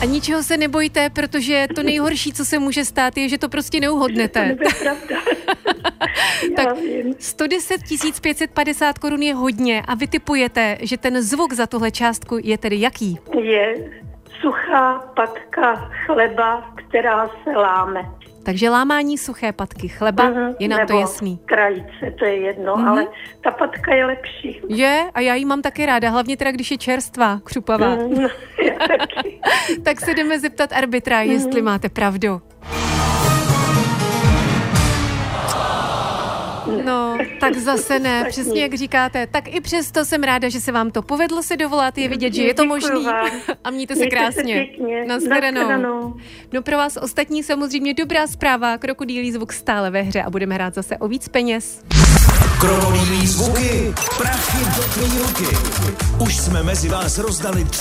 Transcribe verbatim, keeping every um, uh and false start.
ničeho se nebojte, protože to nejhorší, co se může stát, je, že to prostě neuhodnete. To nebude pravda. Tak sto deset tisíc pět set padesát korun je hodně a vy tipujete, že ten zvuk za tuhle částku je tedy jaký? Je suchá patka chleba, která se láme. Takže lámání suché patky chleba, uh-huh, je nám nebo to jasný. krajice, to je jedno, uh-huh. ale ta patka je lepší. Je a já ji mám taky ráda, hlavně teda, když je čerstvá, křupavá. Uh-huh, já taky. Tak se jdeme zeptat arbitra, uh-huh. jestli máte pravdu. No, tak zase ne, přesně jak říkáte. Tak i přesto jsem ráda, že se vám to povedlo se dovolat, je vidět, že je to možný. A mějte se krásně. Nashledanou. No pro vás ostatní samozřejmě dobrá zpráva, krokodýlí zvuk stále ve hře a budeme hrát zase o víc peněz. Krokodýlí zvuky, prachy do tvý ruky. Už jsme mezi vás rozdali